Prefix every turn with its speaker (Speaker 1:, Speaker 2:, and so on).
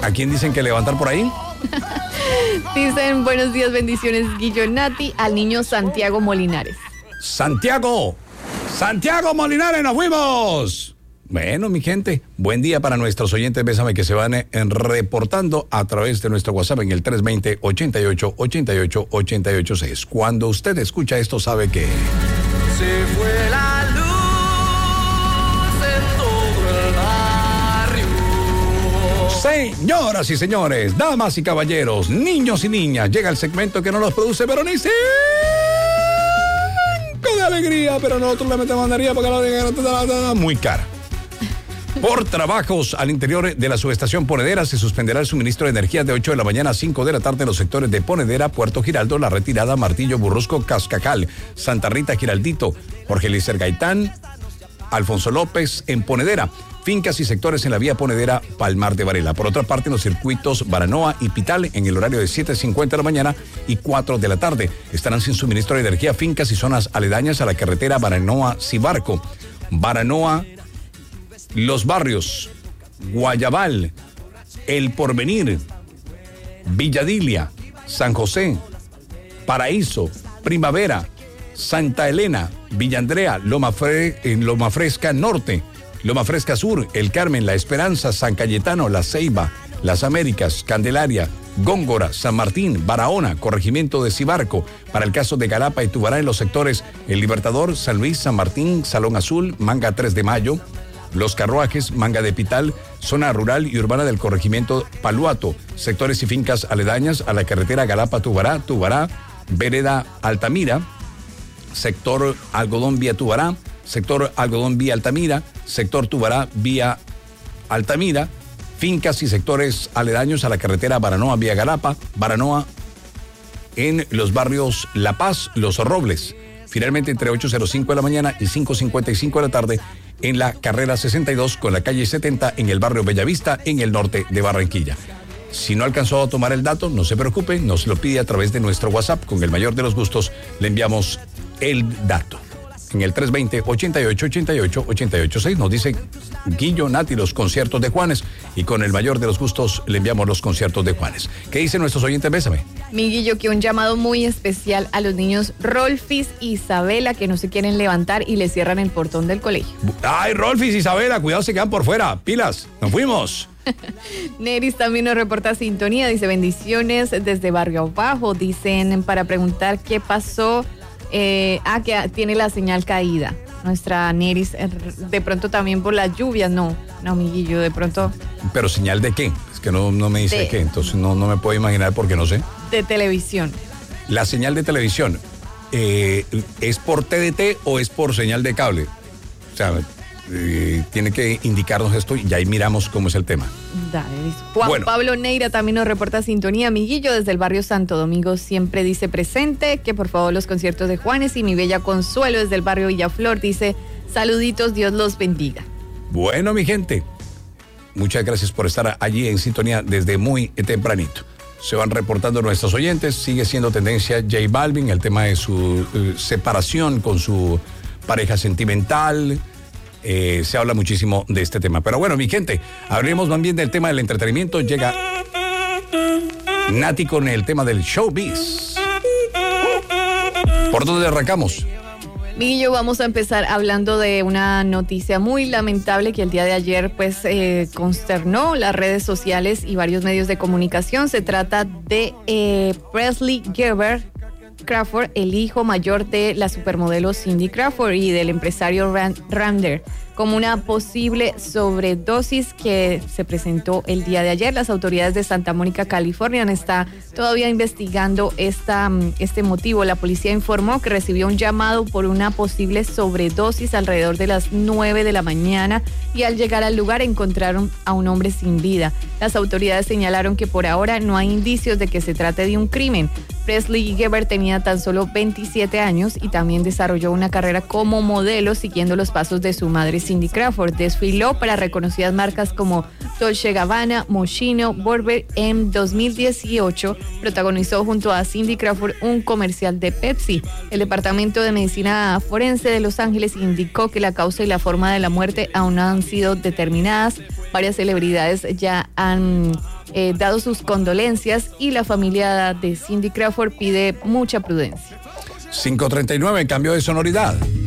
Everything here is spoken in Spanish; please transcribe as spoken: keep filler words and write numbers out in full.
Speaker 1: ¿A quién dicen que levantar por ahí?
Speaker 2: Dicen, buenos días, bendiciones, Guillo Nati, al niño Santiago Molinares.
Speaker 1: Santiago, Santiago Molinares, nos fuimos. Bueno, mi gente, buen día para nuestros oyentes, bésame, que se van eh, reportando a través de nuestro WhatsApp en el tres dos cero, ochenta y ocho, ochenta y ocho, ochenta y ocho seis. Cuando usted escucha esto, sabe que...
Speaker 3: Se fue la luz en todo el barrio.
Speaker 1: Señoras y señores, damas y caballeros, niños y niñas, llega el segmento que no los produce Veronice. De alegría, pero nosotros le metemos mandaría porque la muy cara. Por trabajos al interior de la subestación Ponedera se suspenderá el suministro de energía de ocho de la mañana a cinco de la tarde en los sectores de Ponedera, Puerto Giraldo, La Retirada, Martillo, Burrusco, Cascacal, Santa Rita, Giraldito, Jorge Lícer Gaitán, Alfonso López en Ponedera, fincas y sectores en la vía Ponedera, Palmar de Varela. Por otra parte, en los circuitos Baranoa y Pital, en el horario de siete cincuenta de la mañana y cuatro de la tarde, estarán sin suministro de energía fincas y zonas aledañas a la carretera Baranoa-Cibarco, Baranoa, Los Barrios, Guayabal, El Porvenir, Villadilia, San José, Paraíso, Primavera, Santa Elena, Villa Andrea, Loma, Fre- en Loma Fresca Norte, Loma Fresca Sur, El Carmen, La Esperanza, San Cayetano, La Ceiba, Las Américas, Candelaria, Góngora, San Martín, Barahona, Corregimiento de Cibarco. Para el caso de Galapa y Tubará en los sectores El Libertador, San Luis, San Martín, Salón Azul, Manga tres de Mayo, Los Carruajes, Manga de Pital, zona rural y urbana del corregimiento Paluato, sectores y fincas aledañas a la carretera Galapa-Tubará, Tubará, Vereda Altamira, sector Algodón vía Tubará, sector Algodón vía Altamira, sector Tubará vía Altamira, fincas y sectores aledaños a la carretera Baranoa vía Galapa, Baranoa en los barrios La Paz, Los Robles. Finalmente, entre ocho cero cinco de la mañana y cinco cincuenta y cinco de la tarde, en la carrera sesenta y dos con la calle setenta en el barrio Bellavista, en el norte de Barranquilla. Si no alcanzó a tomar el dato, no se preocupe, nos lo pide a través de nuestro WhatsApp. Con el mayor de los gustos le enviamos el dato. En el tres dos cero, ochenta y ocho, ochenta y ocho, ochenta y ocho seis nos dice Guillo Nati los conciertos de Juanes, y con el mayor de los gustos le enviamos los conciertos de Juanes. ¿Qué dicen nuestros oyentes? Bésame.
Speaker 2: Mi Guillo, que un llamado muy especial a los niños Rolfis y Isabela, que no se quieren levantar y le cierran el portón del colegio.
Speaker 1: Ay, Rolfis, Isabela, cuidado, se quedan por fuera. Pilas, nos fuimos.
Speaker 2: Neris también nos reporta sintonía, dice bendiciones desde Barrio Bajo. Dicen para preguntar qué pasó. Eh, ah, que tiene la señal caída. Nuestra Neris, de pronto también por las lluvias, no, no, amiguillo, de pronto.
Speaker 1: ¿Pero señal de qué? Es que no, no me dice de qué, entonces no, no me puedo imaginar porque no sé.
Speaker 2: De televisión.
Speaker 1: La señal de televisión, eh, ¿es por T D T o es por señal de cable? O sea, eh, tiene que indicarnos esto y ahí miramos cómo es el tema.
Speaker 2: Dale, Juan bueno. Pablo Neira también nos reporta sintonía, amiguillo, desde el barrio Santo Domingo, siempre dice presente, que por favor los conciertos de Juanes. Y mi bella Consuelo desde el barrio Villaflor dice saluditos, Dios los bendiga.
Speaker 1: Bueno, mi gente, muchas gracias por estar allí en sintonía desde muy tempranito. Se van reportando nuestros oyentes, sigue siendo tendencia J Balvin, el tema de su eh, separación con su pareja sentimental. Eh, se habla muchísimo de este tema. Pero bueno, mi gente, hablemos más bien del tema del entretenimiento. Llega Nati con el tema del showbiz. ¿Por dónde arrancamos?
Speaker 2: Miguelillo, vamos a empezar hablando de una noticia muy lamentable que el día de ayer pues eh, consternó las redes sociales y varios medios de comunicación. Se trata de eh, Presley Gerber Crawford, el hijo mayor de la supermodelo Cindy Crawford y del empresario Rand Rander, como una posible sobredosis que se presentó el día de ayer. Las autoridades de Santa Mónica, California, están todavía investigando esta, este motivo. La policía informó que recibió un llamado por una posible sobredosis alrededor de las nueve de la mañana y al llegar al lugar encontraron a un hombre sin vida. Las autoridades señalaron que por ahora no hay indicios de que se trate de un crimen. Presley Gerber tenía tan solo veintisiete años y también desarrolló una carrera como modelo siguiendo los pasos de su madre Cindy Crawford. Desfiló para reconocidas marcas como Dolce Gabbana, Moschino, Burberry. En dos mil dieciocho protagonizó junto a Cindy Crawford un comercial de Pepsi. El Departamento de Medicina Forense de Los Ángeles indicó que la causa y la forma de la muerte aún no han sido determinadas. Varias celebridades ya han eh, dado sus condolencias, y la familia de Cindy Crawford pide mucha prudencia.
Speaker 1: cinco treinta y nueve, cambio de sonoridad.